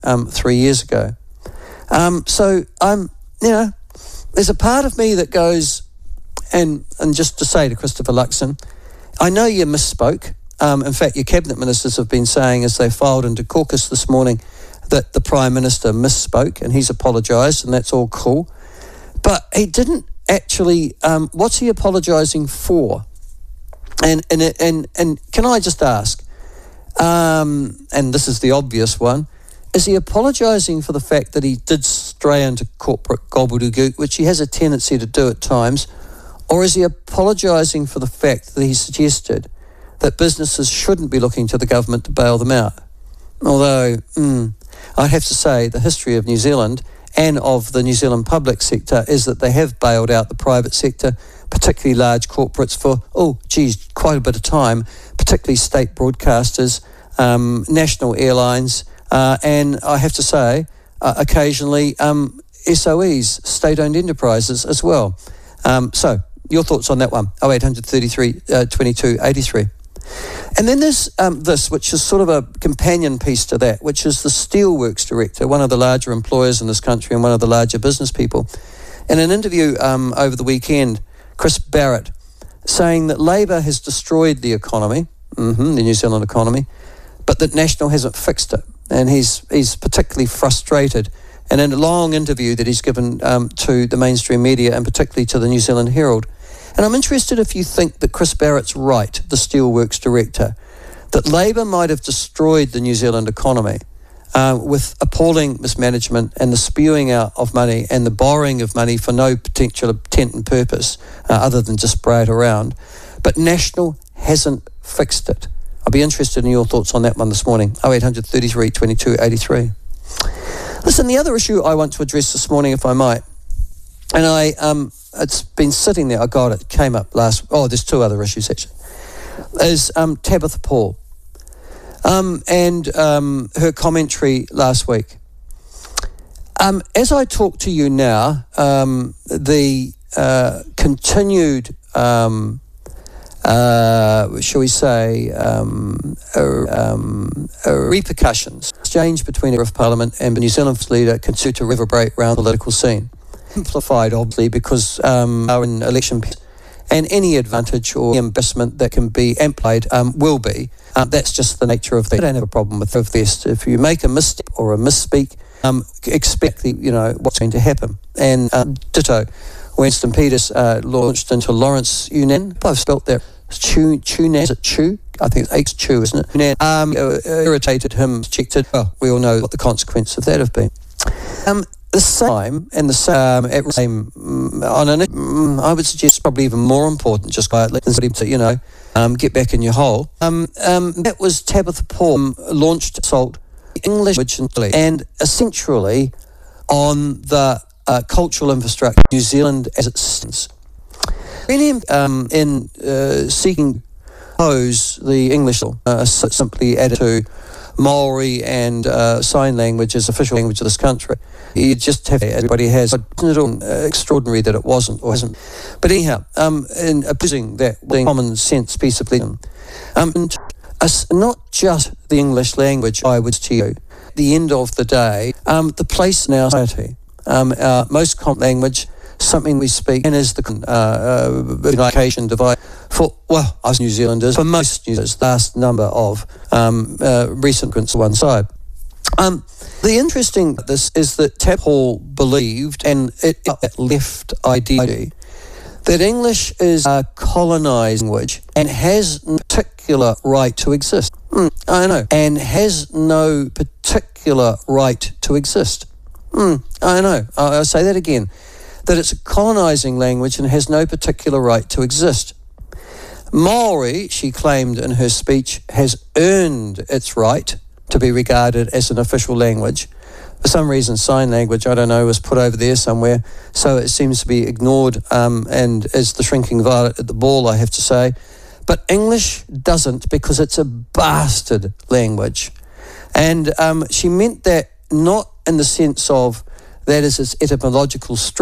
3 years ago. So there's a part of me that goes, and just to say to Christopher Luxon, I know you misspoke. In fact, your cabinet ministers have been saying as they filed into caucus this morning that the Prime Minister misspoke, and he's apologised, and that's all cool. But he didn't actually. What's he apologising for? And can I just ask? And this is the obvious one. Is he apologising for the fact that he did stray into corporate gobbledygook, which he has a tendency to do at times, or is he apologising for the fact that he suggested that businesses shouldn't be looking to the government to bail them out? Although, I'd have to say the history of New Zealand and of the New Zealand public sector is that they have bailed out the private sector, particularly large corporates, for, quite a bit of time, particularly state broadcasters, national airlines, and I have to say, occasionally, SOEs, state-owned enterprises as well. So, your thoughts on that one? 0800 33 22 83. And then there's this, which is sort of a companion piece to that, which is the Steelworks director, one of the larger employers in this country and one of the larger business people. In an interview over the weekend, Chris Barrett saying that Labour has destroyed the economy, the New Zealand economy, but that National hasn't fixed it. And he's particularly frustrated. And in a long interview that he's given to the mainstream media and particularly to the New Zealand Herald. And I'm interested if you think that Chris Barrett's right, the Steelworks director, that Labour might have destroyed the New Zealand economy with appalling mismanagement and the spewing out of money and the borrowing of money for no potential intent and purpose other than just spray it around. But National hasn't fixed it. I'll be interested in your thoughts on that one this morning. 0800 33 22 83. Listen, the other issue I want to address this morning, if I might, and it's been sitting there. It came up there's two other issues actually, is Tabitha Paul and her commentary last week. As I talk to you now, the continued shall we say, repercussions, exchange between the Parliament and the New Zealand leader continue to reverberate around the political scene. Amplified, obviously, because our election and any advantage or embarrassment that can be amplified will be. That's just the nature of things. I don't have a problem with this. If you make a misstep or a misspeak, expect what's going to happen. And ditto. Winston Peters launched into Lawrence Yunnan. I've spelt that. Chunan. Is it Chu? I think it's Chu, isn't it? Irritated him, checked it. Well, we all know what the consequences of that have been. The same, and the same, at the same, I would suggest probably even more important, just quietly, to, get back in your hole. That was Tabitha Paul launched assault English and essentially on the cultural infrastructure New Zealand as it stands. In seeking to pose the English simply added to Maori and sign language as official language of this country. You just have everybody has. Isn't it all extraordinary that it wasn't or hasn't? But anyhow, in opposing that common sense piece of legislation, not just the English language, I would to you, at the end of the day, the place in our society, our most common language, something we speak, and is the communication device for, us New Zealanders, for most New Zealanders, vast number of recent grants to one side. The interesting this is that Tab Hall believed, and it left idea, that English is a colonised language and has no particular right to exist. I know. And has no particular right to exist. I know. I'll say that again. That it's a colonising language and has no particular right to exist. Maori, she claimed in her speech, has earned its right to be regarded as an official language. For some reason, sign language, I don't know, was put over there somewhere, so it seems to be ignored and is the shrinking violet at the ball, I have to say. But English doesn't, because it's a bastard language. And she meant that not in the sense of that is its etymological structure,